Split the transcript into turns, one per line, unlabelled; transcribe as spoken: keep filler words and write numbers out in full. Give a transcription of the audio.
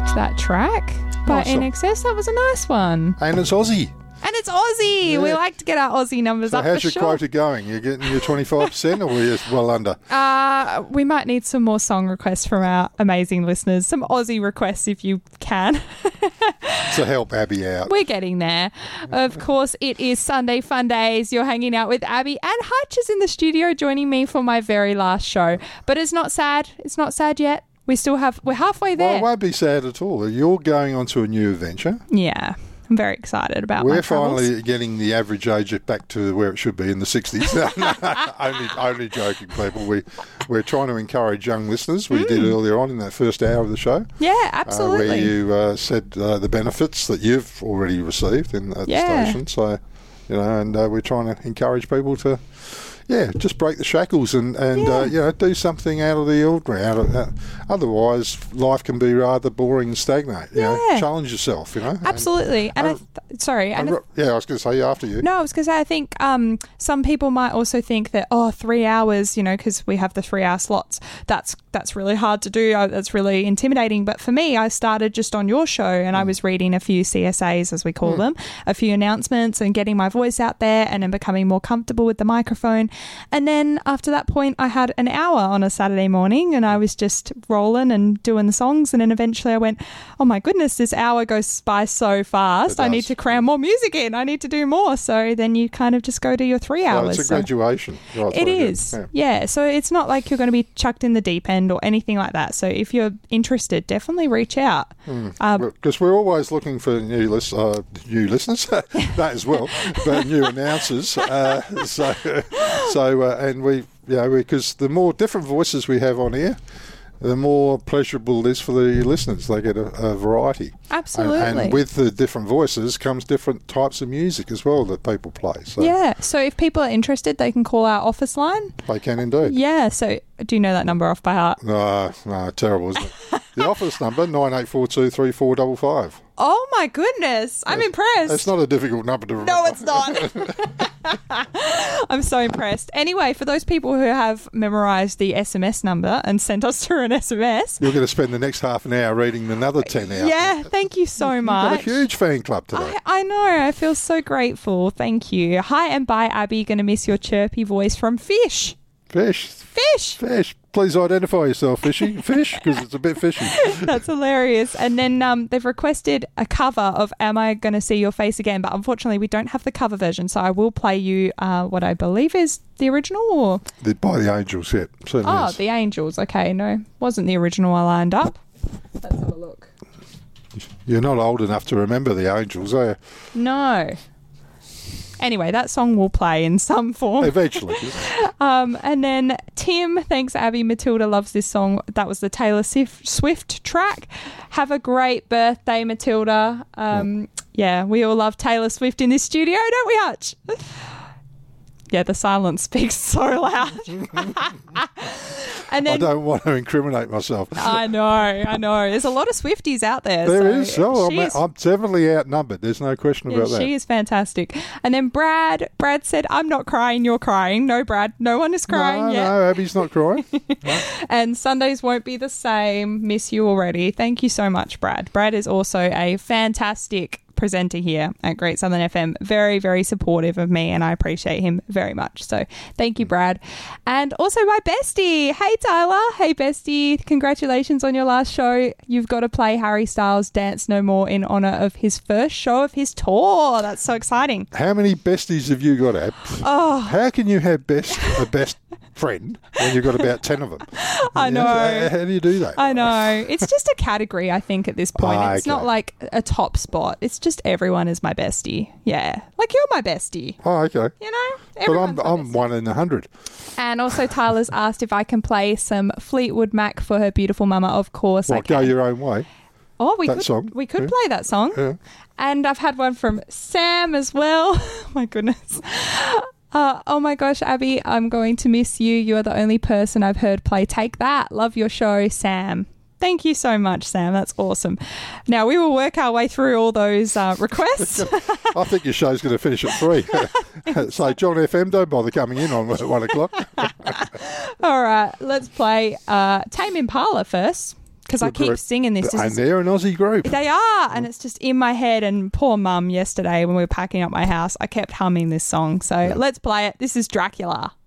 liked that track by
Nice
N
one.
X S. That was a nice one.
And it's Aussie.
And it's Aussie.
Yeah.
We like to get our Aussie numbers
So
up
how's
for
your
sure.
quota going? You getting your twenty-five percent or are you well under?
Uh, we might need some more song requests from our amazing listeners. Some Aussie requests if you can.
To help Abby out.
We're getting there. Of course, it is Sunday Fun Days. You're hanging out with Abby and Hutch is in the studio joining me for my very last show. But it's not sad. It's not sad yet. We still have, we're halfway
Well,
there.
it won't be sad at all. You're going on to a new adventure.
Yeah. I'm very excited about my
We're
travels.
finally getting the average age back to where it should be in the sixties. No, no, only, only joking, people. We, we're trying to encourage young listeners. We mm. did earlier on in that first hour of the show.
Yeah,
Uh,
absolutely.
where you uh, said uh, the benefits that you've already received in at
Yeah.
the station. So, you know, and uh, we're trying to encourage people to, yeah, just break the shackles and, and
Yeah.
uh, you know, do something out of the ordinary. Out of, uh, otherwise, life can be rather boring and stagnate. You
Yeah.
know, challenge yourself, you know.
Absolutely. And,
and
I th- sorry. And
and, yeah, I was going to say after you.
No, I was going to say, I think um, some people might also think that, oh, three hours, you know, because we have the three hour slots, that's that's really hard to do. Uh, That's really intimidating. But for me, I started just on your show and
Mm.
I was reading a few C S As, as we call
Mm.
them, a few announcements and getting my voice out there and then becoming more comfortable with the microphone. And then after that point, I had an hour on a Saturday morning and I was just rolling and doing the songs. And then eventually I went, oh my goodness, this hour goes by so fast.
It
I need
does.
to cram more music in. I need to do more. So then you kind of just go to your three
So
hours.
it's a
So
graduation. Right,
it
very good.
is.
Yeah.
Yeah. So it's not like you're going to be chucked in the deep end or anything like that. So if you're interested, definitely reach out.
Mm.
Um,
Because we're always looking for new, lis- uh, new listeners, that as well, but new announcers. Uh, so, so uh, and we, you know, because the more different voices we have on here, the more pleasurable it is for the listeners. They get a, a variety.
Absolutely.
And, and with the different voices comes different types of music as well that people play. So
yeah. So if people are interested, they can call our office line.
they can indeed.
Yeah. So do you know that number off by heart?
No, no, terrible, isn't it? The office number, nine eight four two, three four five five.
Oh my goodness. I'm impressed.
It's not a difficult number to remember.
No, it's not. I'm so impressed. Anyway, for those people who have memorised the S M S number and sent us through an S M S.
You're going to spend the next half an hour reading another ten out.
Yeah, thank you so much.
You've got a huge fan club today.
I, I know. I feel so grateful. Thank you. Hi and bye, Abby. Going to miss your chirpy voice from Fish.
Fish.
Fish.
Fish. Please identify yourself, Fishy. Fish, because it's a bit fishy.
That's hilarious. And then um, they've requested a cover of Am I Going to See Your Face Again? But unfortunately, we don't have the cover version. So I will play you uh, what I believe is the original. Or
The, by the Angels, yeah. Certainly
Oh,
is.
the Angels. Okay, no. Wasn't the original I lined up. Let's have a look.
You're not old enough to remember the Angels, are you?
No. Anyway, that song will play in some form.
Eventually.
Um, and then Tim, thanks Abby. Matilda loves this song. That was the Taylor Sif- Swift track. Have a great birthday, Matilda. Um, yeah. yeah, we all love Taylor Swift in this studio, don't we, Hutch? Yeah, the silence speaks so loud. And then,
I don't want to incriminate myself.
I know, I know. There's a lot of Swifties out there.
There
so
is. Oh,
she
I'm,
is-
I'm definitely outnumbered. There's no question
Yeah,
about that.
she is fantastic. And then Brad, Brad said, I'm not crying, you're crying. No, Brad, no one is crying
no,
yet.
no, Abby's not crying.
And Sundays won't be the same. Miss you already. Thank you so much, Brad. Brad is also a fantastic presenter here at Great Southern F M. Very, very supportive of me and I appreciate him very much. So thank you, Brad. And also my bestie. Hey, Tyler. Hey, bestie. Congratulations on your last show. You've got to play Harry Styles' Dance No More in honour of his first show of his tour. That's so exciting.
How many besties have you got, Ab?
Oh,
How can you have best a best friend when you've got about ten of them?
I know.
How, how do you do that?
I know. It's just a category, I think, at this point.
Ah,
It's
okay.
not like a top spot. It's just everyone is my bestie. Yeah. Like you're my bestie.
Oh, okay.
You know?
But
Everyone's
I'm
my
I'm
bestie.
one in a hundred.
And also Tyler's asked if I can play some Fleetwood Mac for her beautiful mama. Of course I
Well, go
can.
your own way.
Oh, we
that
could
song.
we could
Yeah.
play that song.
Yeah.
And I've had one from Sam as well. Oh my goodness. Uh, oh my gosh, Abby, I'm going to miss you. You are the only person I've heard play Take That. Love your show, Sam. Thank you so much, Sam. That's awesome. Now, we will work our way through all those uh, requests.
I think your show's going to finish at three. So, John F M, don't bother coming in on one o'clock.
All right, let's play uh, Tame Impala first. because I keep
group.
singing this.
And
Just,
they're an Aussie group.
they are, and it's just in my head. And poor mum yesterday when we were packing up my house, I kept humming this song. So let's play it. This is Dracula.